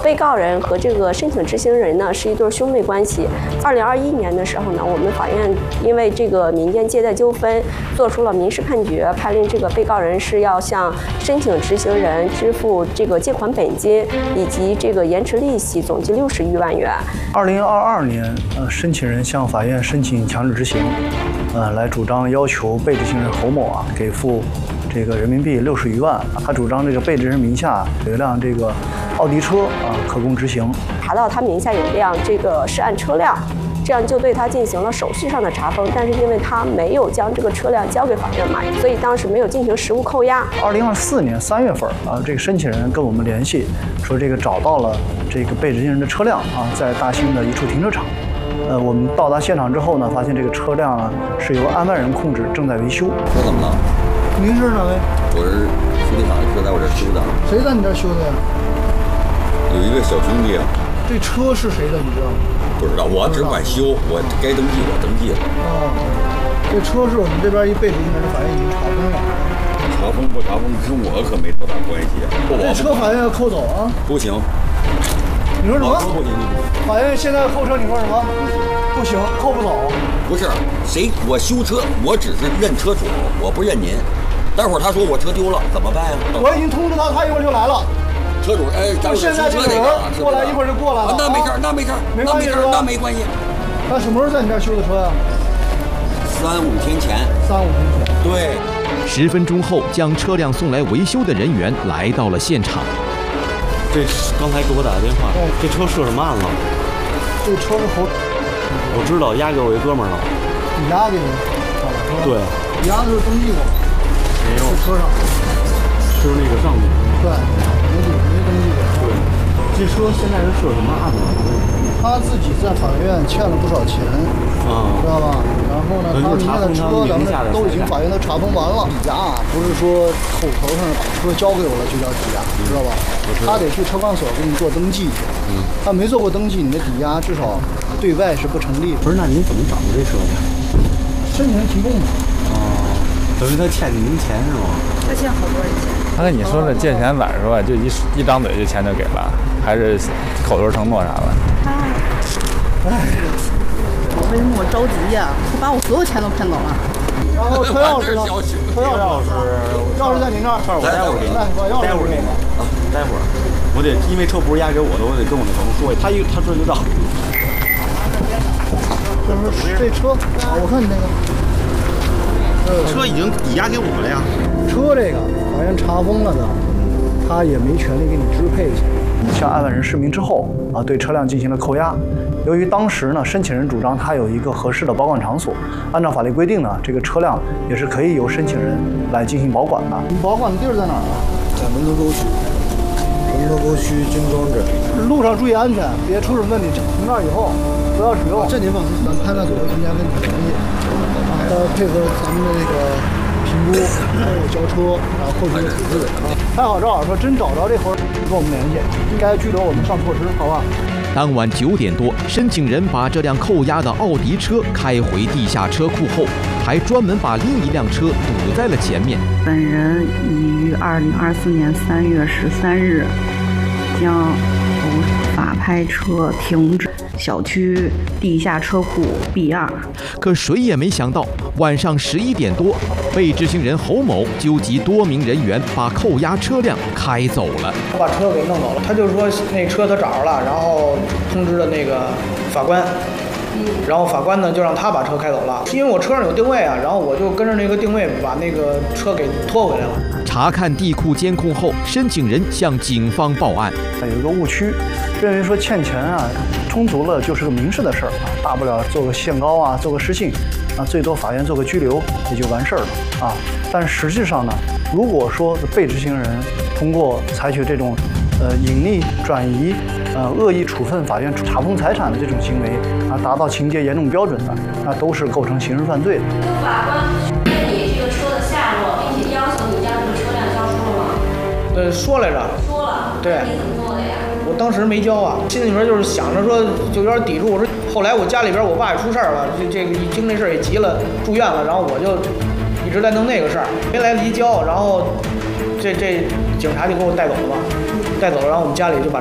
被告人和这个申请执行人呢是一对兄妹关系。2021年的时候呢，我们法院因为这个民间借贷纠纷做出了民事判决，判令这个被告人是要向申请执行人支付这个借款本金以及这个延迟利息，总计60余万元。 2022年，申请人向法院申请强制执行，来主张要求被执行人侯某给付这个人民币60余万。他主张这个被执行人名下有一辆这个奥迪车可供执行， 查到他名下有一辆这个涉案车辆。这样就对他进行了手续上的查封，但是因为他没有将这个车辆交给法院买，所以当时没有进行实物扣押。 2024年3月份这个申请人跟我们联系，说这个找到了这个被执行人的车辆在大兴的一处停车场。我们到达现场之后呢，发现这个车辆是由案外人控制，正在维修。 车怎么了？ 您是哪位？ 我是修理厂的车，在我这修的。 谁在你这修的呀？ 有一个小兄弟。 这车是谁的？你知道吗？ 不知道，我只管修，我该登记我登记了。 这车是我们这边一被执行人，法院已经查封了。 查封不查封跟我可没多大关系。 这车法院要扣走啊？ 不行。 你说什么？ 不行。 法院现在扣车，你说什么？不行，扣不走。 不是，我修车，我只是认车主，我不认您。待会儿他说我车丢了，怎么办呀？ 我已经通知他，他一会儿就来了。 车主，咱现在这个人过来一会儿就过来了。 那没事，那没事， 没关系是吧？ 那没关系。 他什么时候在你这儿修的车呀 ？3、5天前。 3、5天前。 对。 10分钟后，将车辆送来维修的人员来到了现场。 这刚才给我打的电话，这车涉什么案了？ 这车是侯。 我知道，押给我一哥们儿了。 你押给你？ 对。 你押的时候登记过吗？ 没有。 车上。 是那个上面。 对。没登记过。 对，这车现在是涉什么案子？ 他自己在法院欠了不少钱，知道吧？然后呢，他名下的车咱们都已经法院都查封完了。抵押不是说口头上把车交给我了就叫抵押，知道吧？他得去车管所给你做登记去。他没做过登记，你的抵押至少对外是不成立。 不是，那您怎么找的这车的？ 申请人提供的。 等于他欠您钱是吗？ 他欠好多人钱。 他跟你说的借钱咋说？就一张嘴就钱就给了，还是口头承诺啥的？ 为什么我着急呀？他把我所有钱都骗走了。 然后车钥匙呢？车钥匙在您这儿。 我待会儿给你。 待会儿给你。 待会儿，我得因为车不是押给我的，我得跟我那朋友说。他说就到。 这车，我看你那个。 车已经抵押给我了呀。 车这个法院查封了的，他也没权利给你支配去。 向案外人示明之后对车辆进行了扣押。由于当时呢，申请人主张他有一个合适的保管场所，按照法律规定呢，这个车辆也是可以由申请人来进行保管的。 你保管的地儿在哪儿啊？ 在门头沟区。门头沟区金庄镇。 路上注意安全，别出什么问题。停那儿以后不要使用。这您放心，咱们派出所人家跟你联系，配合咱们的这个评估，还有交车，然后后续的处置。拍好照，说真找着这活儿，跟我们联系，应该拘留我们上措施，好吧？ 当晚9点多，申请人把这辆扣押的奥迪车开回地下车库后，还专门把另一辆车堵在了前面。 本人已于2024年3月13日将法拍车停止小区地下车库 B2。 可谁也没想到，晚上11点多，被执行人侯某纠集多名人员把扣押车辆开走了。 把车给弄走了，他就说那车他找着了，然后通知了那个法官，然后法官呢就让他把车开走了，因为我车上有定位啊，然后我就跟着那个定位把那个车给拖回来了。 查看地库监控后，申请人向警方报案。 有一个误区，认为说欠钱充足了就是个民事的事儿大不了做个限高做个失信最多法院做个拘留也就完事儿了但实际上呢，如果说被执行人通过采取这种隐匿、转移、恶意处分法院查封财产的这种行为达到情节严重标准的，那都是构成刑事犯罪的。 法官问你这个车的下落，并且要求你将这个车辆交出了吗？ 说来着。 说了。 对。 你怎么做的呀？ 我当时没交啊，心里面就是想着说就有点抵触。我说后来我家里边我爸也出事儿了，这个一经这事儿也急了，住院了，然后我就一直在弄那个事儿，没来得及交，然后这警察就给我带走了，然后我们家里就把